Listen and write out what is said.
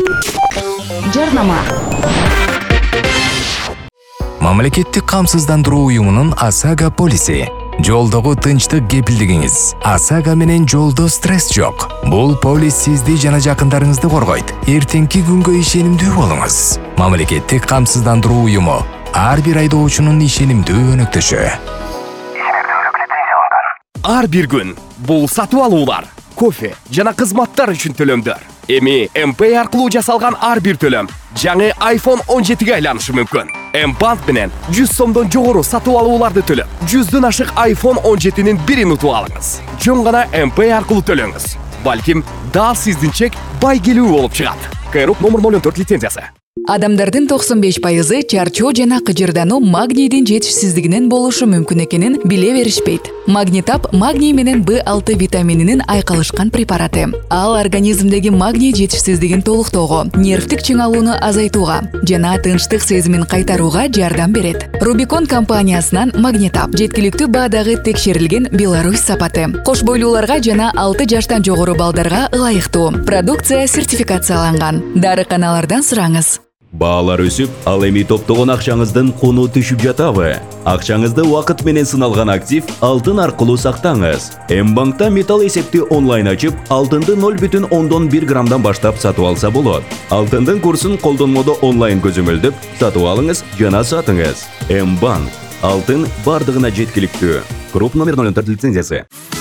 Жарнама. Мамлекеттик камсыздандыруу уюмунун ОСАГО полиси. Жолдогу тынчтык кепилдигиңиз. ОСАГО менен жолдо стресс жок. Бул полис сизди жана жакындарыңызды коргойт. Эртеңки күнгө ишенимдүү болуңуз. Мамлекеттик камсыздандыруу уюму. Ар бир айдоочунун ишенимдүү өнөктөшү. Ар бир күн бул сатып алуулар, кофе жана кызматтар үчүн төлөмдөр. Эми МП аркылуу жасалган ар бир төлөм жаңы iPhone 17ге айланышы мүмкүн. М-банк менен 100 сомдон жогору сатып алууларды төлөп, 100дөн ашык iPhone 17-нин бирин утуп алыңыз. Жөн гана МП аркылуу төлөңүз. Балким дал сиздин чек бай келүү болуп чыгат. КРУК номер 04 лицензиясы. Адамдардын 95%ы чарчоо жана кыжырдануу магнийдин жетишсиздигинен болушу мүмкүн экенин биле беришпейт. Магнитап магний менен B6 витамининин айкалышкан препараты. Ал организмдеги магний жетишсиздигин толуктоого, нервтик чыңалууну азайтууга жана тынчтык сезимин кайтарууга жардам берет. Рубикон компаниясынан Магнитап жеткиликтүү баадагы текшерилген Беларусь сапаты. Кош бойлууларга жана 6 жаштан жогору балдарга ылайыктуу. Продукция сертификацияланган. Дарыканалардан сураңыз. Баалар өсүп, ал эми топтогон акчаңыздын куну түшүп жатабы? Акчаңызды убакыт менен сыналган актив алтын аркылуу сактаңыз. М-банкта металл эсепти онлайн ачып, алтынды 0,1 граммдан баштап сатып алса болот. Алтындын курсун колдонмодо онлайн көзөмөлдөп, сатып алыңыз жана сатыңыз. М-банк. Алтын бардыгына жеткиликтүү. КРУК номер 04 лицензиясы.